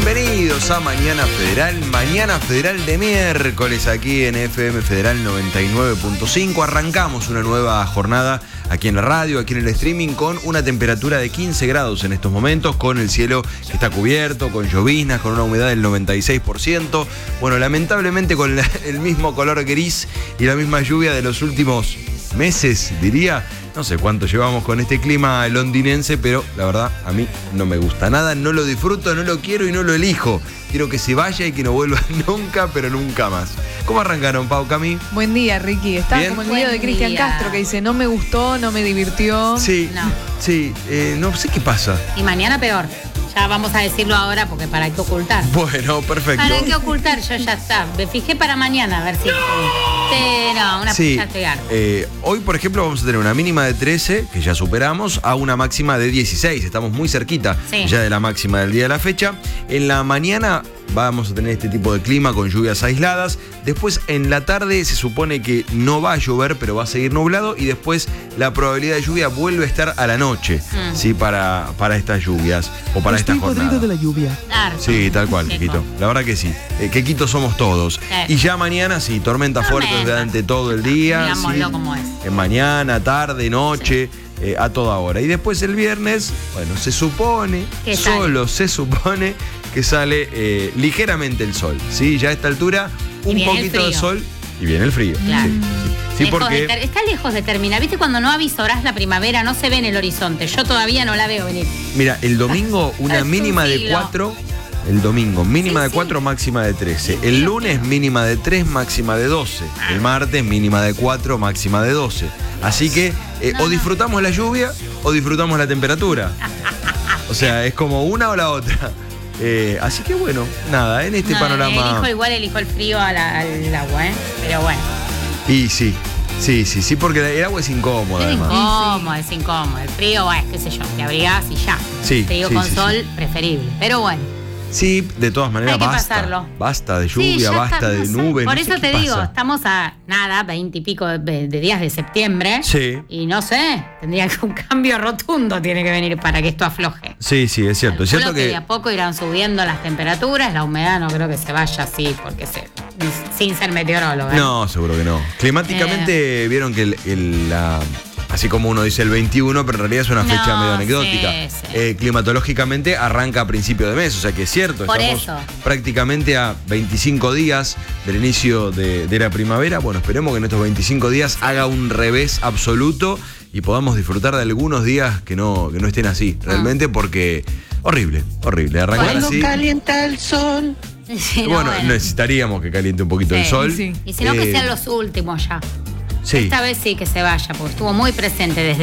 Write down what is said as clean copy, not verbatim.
Bienvenidos a Mañana Federal de miércoles aquí en FM Federal 99.5. Arrancamos una nueva jornada aquí en la radio, aquí en el streaming, con una temperatura de 15 grados en estos momentos, con el cielo que está cubierto, con lloviznas, con una humedad del 96%. Bueno, lamentablemente con el mismo color gris y la misma lluvia de los últimos meses, diría. No sé cuánto llevamos con este clima londinense, pero la verdad a mí no me gusta nada, no lo disfruto, no lo quiero y no lo elijo. Quiero que se vaya y que no vuelva nunca, pero nunca más. ¿Cómo arrancaron, Pau, Cami? Buen día, Ricky. Está ¿Bien? como el video de Cristian Castro que dice, no me gustó, no me divirtió. Sí, No. sí, no sé qué pasa. Y mañana peor. Ya vamos a decirlo ahora porque para qué ocultar. Bueno, perfecto. Para qué ocultar, yo ya está. Me fijé para mañana a ver si. No, una Sí, ya estoy harta. hoy, por ejemplo, vamos a tener una mínima de 13, que ya superamos, a una máxima de 16. Estamos muy cerquita ya de la máxima del día de la fecha. En la mañana vamos a tener este tipo de clima con lluvias aisladas. Después, en la tarde, se supone que no va a llover, pero va a seguir nublado. Y después, la probabilidad de lluvia vuelve a estar a la noche, ¿sí? Para estas lluvias o para esta jornada. Estoy podrido de la lluvia. Harto. Sí, tal cual, Quito. La verdad que sí. Quequitos somos todos. Y ya mañana, sí, tormenta fuerte durante todo el día. Digámoslo ¿sí? como es. Mañana, tarde, noche. A toda hora. Y después el viernes, bueno, se supone, se supone que sale ligeramente el sol, ¿sí? Ya a esta altura, un poquito de sol y viene el frío. Claro. Sí, porque está lejos de terminar. ¿Viste cuando no avisorás la primavera? No se ve en el horizonte. Yo todavía no la veo venir. mira, el domingo una Es mínima un de siglo. 4. El domingo, mínima de 4, máxima de 13. El lunes, mínima de 3, máxima de 12. El martes, mínima de 4, máxima de 12. Así que o disfrutamos la lluvia o disfrutamos la temperatura. O sea, es como una o la otra. Así que bueno, nada, en este panorama. Elijo el frío al agua, ¿eh? Pero bueno. Y sí, porque el agua es incómoda, además. Es incómodo. El frío, bueno, qué sé yo, te abrigás y ya. Sí, frío sí, con sí, sol, preferible. Pero bueno. Sí, de todas maneras, Hay que basta. pasarlo. Basta de Sí, lluvia, ya basta está, de no sé. nubes. Por no sé eso qué te digo, pasa. estamos a 20 y pico de días de septiembre. Sí. Y no sé, tendría que un cambio rotundo tiene que venir para que esto afloje. Sí, es cierto. Es cierto Calculo que de a poco irán subiendo las temperaturas, la humedad no creo que se vaya así, porque sin ser meteorólogo. No, seguro que no. Climáticamente vieron que así como uno dice el 21, pero en realidad es una fecha medio anecdótica. Sí. Climatológicamente arranca a principio de mes, o sea que es cierto. Por estamos eso. prácticamente a 25 días del inicio de la primavera. Bueno, esperemos que en estos 25 días haga un revés absoluto y podamos disfrutar de algunos días que no estén así, realmente, porque horrible. Arrancar Cuando así. calienta el sol. Sí, Bueno, necesitaríamos que caliente un poquito el sol. sí. Y si no, que sean los últimos ya. Sí. Esta vez sí que se vaya, porque estuvo muy presente desde